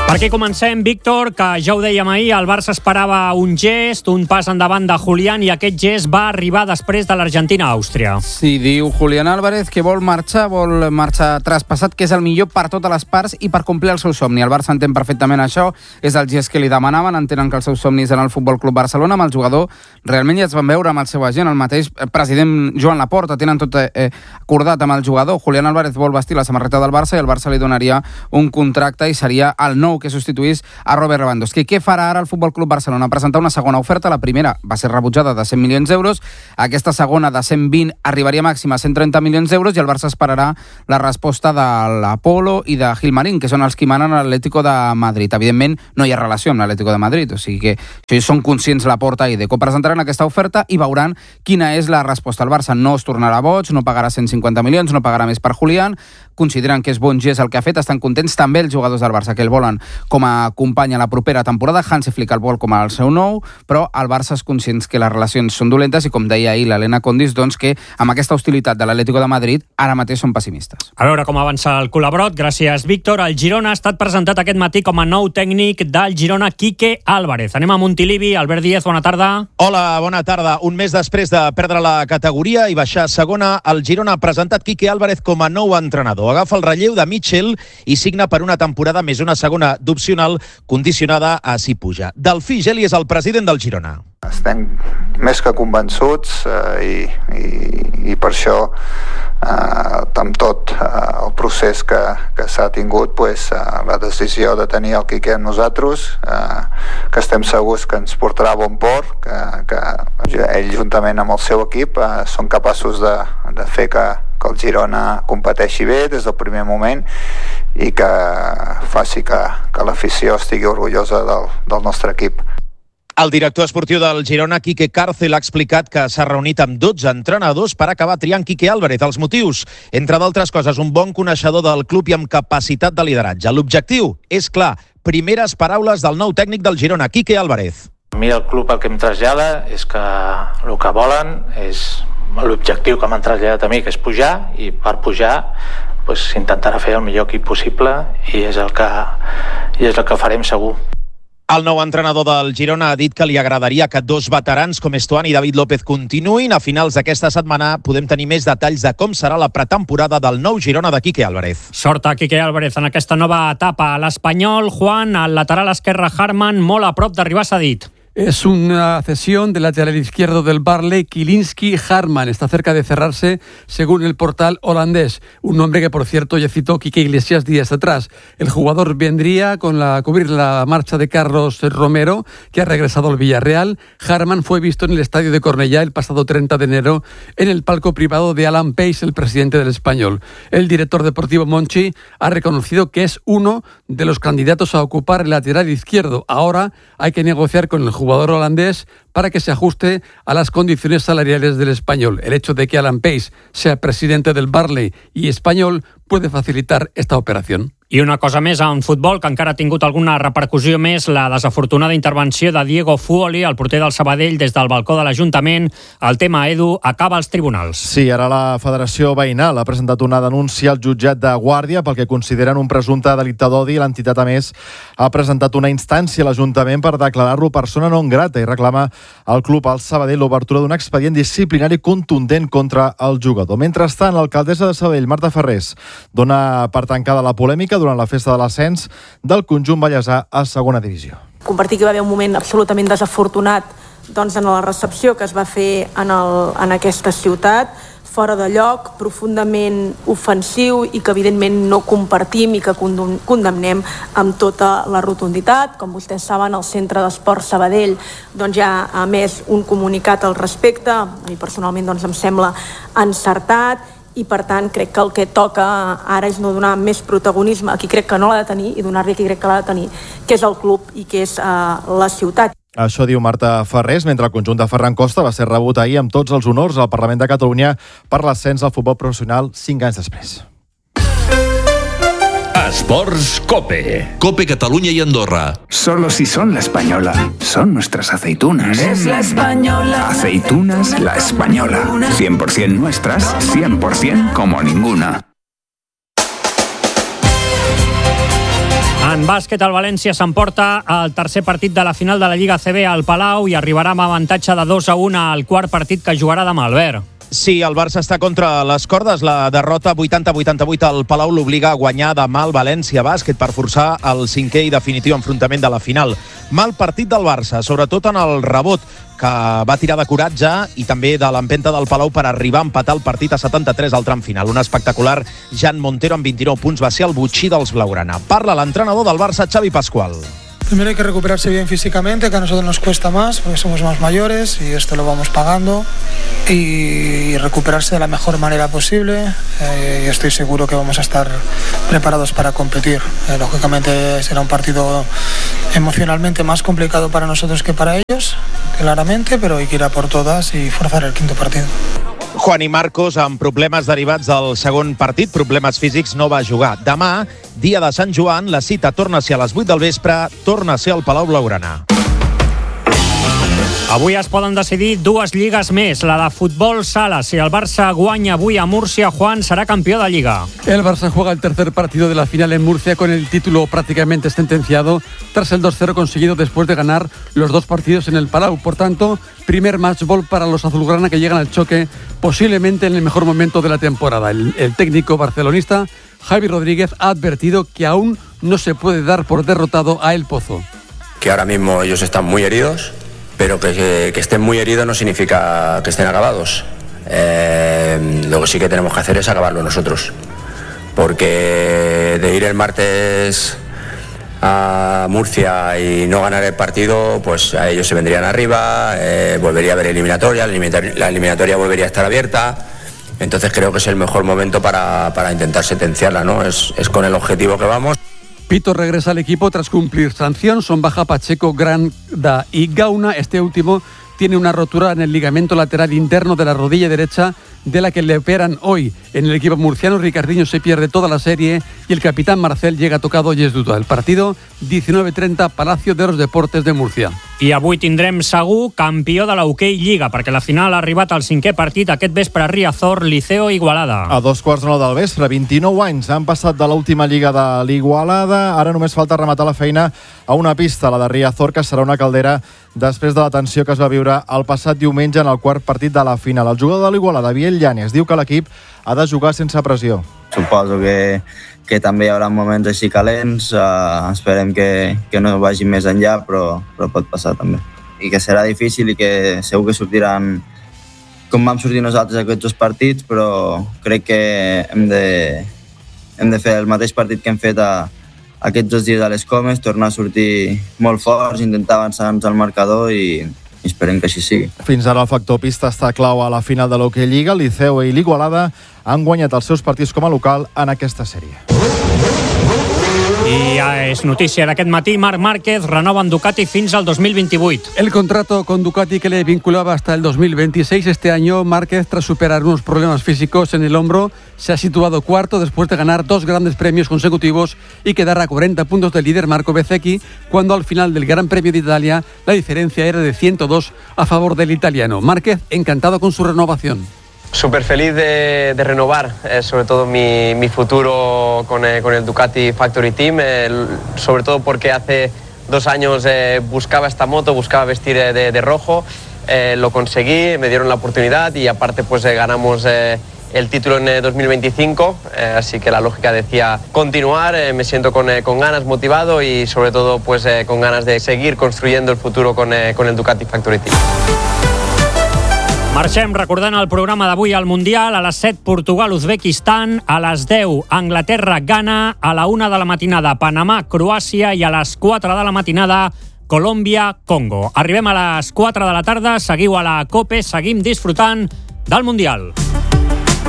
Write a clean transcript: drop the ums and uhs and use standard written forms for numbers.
Per aquí comencem, Víctor, que ja ho dèiem ahir, el Barça esperava un gest, un pas endavant de Julián, i aquest gest va arribar després de l'Argentina-Àustria. Sí, diu Julián Álvarez que vol marxar traspassat, que és el millor per totes les parts i per complir el seu somni. El Barça entén perfectament això, és el gest que li demanaven, entenen que el seu somni és en el Futbol Club Barcelona. Amb el jugador realment ja es van veure amb el seu agent, el mateix president Joan Laporta, tenen tot acordat amb el jugador. Julián Álvarez vol vestir la samarreta del Barça i el Barça li donaria un contracte i seria el nou que substituís a Robert Lewandowski. Què farà ara el Futbol Club Barcelona? Presentar una segona oferta. La primera va ser rebutjada de 100 milions d'euros. Aquesta segona de 120 arribaria màxima a 130 milions d'euros i el Barça esperarà la resposta de l'Apolo i de Gilmarín, que són els que manen a l'Atlético de Madrid. Evidentment, no hi ha relació amb l'Atlético de Madrid, o sigui que això són conscients Laporta i Deco. Presentaran aquesta oferta i veuran quina és la resposta. El Barça no es tornarà boig, no pagarà 150 milions, no pagarà més per Julián. Consideren que és bon gest el que ha fet, estan contents també els jugadors del Barça, que el volen com a company a la propera temporada. Hansi Flick el vol com el seu nou, però el Barça és conscient que les relacions són dolentes i, com deia ahir l'Helena Condis, doncs que amb aquesta hostilitat de l'Atlético de Madrid ara mateix són pessimistes. A veure com avança el Colabrot. Gràcies, Víctor. El Girona ha estat presentat aquest matí com a nou tècnic del Girona, Quique Álvarez. Anem a Montilivi. Albert Díez, bona tarda. Hola, bona tarda. Un mes després de perdre la categoria i baixar a segona, el Girona ha presentat Quique Álvarez com a nou entrenador. Agafa el relleu de Mitchell i signa per una temporada més una segona d'opcional condicionada a si puja. Delfí Geli és el president del Girona. Estem més que convençuts i per això amb tot el procés que s'ha tingut, la decisió de tenir el Quique amb nosaltres, que estem segurs que ens portarà a bon port, que ell juntament amb el seu equip són capaços de fer que el Girona competeixi bé des del primer moment i que faci que l'afició estigui orgullosa del nostre equip. El director esportiu del Girona, Quique Cárcel, ha explicat que s'ha reunit amb 12 entrenadors per acabar triant Quique Álvarez. Els motius, entre d'altres coses, un bon coneixedor del club i amb capacitat de lideratge. L'objectiu és clar, primeres paraules del nou tècnic del Girona, Quique Álvarez. A mi el club el que em trasllada és que el que volen és l'objectiu que m'han traslladat a mi, que és pujar, i per pujar s'intentarà fer el millor equip possible i és el que farem segur. El nou entrenador del Girona ha dit que li agradaria que dos veterans com Estuani i David López continuïn. A finals d'aquesta setmana podem tenir més detalls de com serà la pretemporada del nou Girona de Quique Álvarez. Sort a Quique Álvarez en aquesta nova etapa a l'Espanyol. Juan, al lateral esquerre Harman, molt a prop d'arribar cedit. Es una cesión del lateral izquierdo del Barley, Kilinski Harman. Está cerca de cerrarse, según el portal holandés. Un nombre que, por cierto, ya citó Quique Iglesias días atrás. El jugador vendría con cubrir la marcha de Carlos Romero, que ha regresado al Villarreal. Harman fue visto en el estadio de Cornellá el pasado 30 de enero en el palco privado de Alan Pace, el presidente del Español. El director deportivo Monchi ha reconocido que es uno de los candidatos a ocupar el lateral izquierdo. Ahora hay que negociar con el jugador holandés para que se ajuste a las condiciones salariales del Español. El hecho de que Alan Pace sea presidente del Barley y Español puede facilitar esta operación. I una cosa més en futbol, que encara ha tingut alguna repercussió més, la desafortunada intervenció de Diego Fuoli, el porter del Sabadell, des del balcó de l'Ajuntament. El tema, Edu, acaba als tribunals. Sí, ara la Federació Veïnal ha presentat una denúncia al jutjat de Guàrdia pel que consideren un presumpte delicte d'odi. L'entitat, a més, ha presentat una instància a l'Ajuntament per declarar-lo persona non grata i reclama al club al Sabadell l'obertura d'un expedient disciplinari contundent contra el jugador. Mentrestant, l'alcaldessa de Sabadell, Marta Ferrés, dona per tancada la polèmica durant la festa de l'ascens del conjunt vallesà a segona divisió. Compartir que va haver un moment absolutament desafortunat en la recepció que es va fer en aquesta ciutat, fora de lloc, profundament ofensiu i que evidentment no compartim i que condemnem amb tota la rotunditat. Com vostès saben, el Centre d'Esport Sabadell ja ha emès un comunicat al respecte. A mi personalment em sembla encertat i per tant crec que el que toca ara és no donar més protagonisme a qui crec que no l'ha de tenir i donar-li a qui crec que l'ha de tenir, que és el club i que és la ciutat. Això diu Marta Ferrés, mentre el conjunt de Ferran Costa va ser rebut ahir amb tots els honors al Parlament de Catalunya per l'ascens al futbol professional 5 anys després. Esports COPE. COPE Cataluña y Andorra. Solo si son La Española. Son nuestras aceitunas. Es La Española. Aceitunas La Española. 100% nuestras, 100% como ninguna. En bàsquet, el València s'emporta el tercer partit de la final de la Lliga ACB al Palau i arribarà amb avantatge de 2-1 al quart partit que jugarà demà, Albert. Sí, el Barça està contra les cordes. La derrota 80-88 al Palau l'obliga a guanyar demà el València Bàsquet per forçar el cinquè i definitiu enfrontament de la final. Mal partit del Barça, sobretot en el rebot, que va tirar de coratge i també de l'empenta del Palau per arribar a empatar el partit a 73 al tram final. Un espectacular Jan Montero amb 29 punts va ser el botxí dels blaugrana. Parla l'entrenador del Barça, Xavi Pascual. Primero hay que recuperarse bien físicamente, que a nosotros nos cuesta más porque somos más mayores y esto lo vamos pagando, y recuperarse de la mejor manera posible, y estoy seguro que vamos a estar preparados para competir. Lógicamente será un partido emocionalmente más complicado para nosotros que para ellos, claramente, pero hay que ir a por todas y forzar el quinto partido. Juani Marcos, amb problemes derivats del segon partit, problemes físics, no va jugar. Demà, dia de Sant Joan, la cita torna a ser a les 8 del vespre, torna a ser al Palau Blaugrana. Avui es poden decidir dues lligues més, la de futbol sala. Si el Barça guanya avui a Múrcia, Juan será campeón de Liga. El Barça juega el tercer partido de la final en Murcia con el título prácticamente sentenciado tras el 2-0 conseguido después de ganar los dos partidos en el Palau. Por tanto, primer matchball para los azulgrana que llegan al choque posiblemente en el mejor momento de la temporada. El técnico barcelonista Javi Rodríguez ha advertido que aún no se puede dar por derrotado a El Pozo. Que ahora mismo ellos están muy heridos, pero que estén muy heridos no significa que estén acabados. Lo que sí que tenemos que hacer es acabarlo nosotros, porque de ir el martes a Murcia y no ganar el partido, pues a ellos se vendrían arriba, volvería a haber eliminatoria, la eliminatoria volvería a estar abierta. Entonces creo que es el mejor momento para intentar sentenciarla, ¿no? Es con el objetivo que vamos. Pito regresa al equipo tras cumplir sanción. Son baja Pacheco, Granda y Gauna. Este último tiene una rotura en el ligamento lateral interno de la rodilla derecha, de la que le operan hoy. En el equipo murciano, Ricardinho se pierde toda la serie y el capitán Marcel llega tocado y es duda. El partido, 19:30, Palacio de los Deportes de Murcia. I avui tindrem segur campió de l'Hockey Lliga, perquè la final ha arribat al cinquè partit aquest vespre a Riazor, Liceo Igualada. A 2:15 del vespre, 29 anys han passat de l'última lliga de l'Igualada. Ara només falta rematar la feina a una pista, la de Riazor, que serà una caldera després de la tensió que es va viure el passat diumenge en el quart partit de la final. El jugador de l'Igualada, Biel Llanes, diu que l'equip ha de jugar sense pressió. Suposo que també hi haurà moments així calents, esperem que no vagi més enllà, però pot passar també. I que serà difícil i que segur que sortiran com vam sortir nosaltres aquests dos partits, però crec que hem de fer el mateix partit que hem fet aquests 2 dies a les Comes, tornar a sortir molt forts, intentar avançar-nos al marcador i esperem que així sigui. Fins ara el factor pista està clau a la final de l'Hockey Lliga. Liceo i l'Igualada han guanyat els seus partits com a local en aquesta sèrie. I ja és notícia d'aquest matí, Marc Márquez renova amb Ducati fins al 2028. El contrato con Ducati que le vinculaba hasta el 2026. Este año, Márquez, tras superar unos problemas físicos en el hombro, se ha situado cuarto después de ganar 2 grandes premios consecutivos y quedar a 40 puntos del líder Marco Bezzecchi, cuando al final del Gran Premio de Italia la diferencia era de 102 a favor del italiano. Márquez, encantado con su renovación. Súper feliz de renovar, sobre todo mi futuro con el Ducati Factory Team, sobre todo porque hace 2 años buscaba esta moto, buscaba vestir de rojo, lo conseguí, me dieron la oportunidad y aparte pues ganamos el título en 2025, así que la lógica decía continuar, me siento con ganas, motivado y sobre todo pues con ganas de seguir construyendo el futuro con el Ducati Factory Team. Marxem recordant el programa d'avui al Mundial. A les 7, Portugal-Uzbekistan. A les 10, Anglaterra-Ghana. A la 1 de la matinada, Panamà-Croàcia. I a les 4 de la matinada, Colòmbia-Congo. Arribem a les 4 de la tarda. Seguiu a la COPE. Seguim disfrutant del Mundial.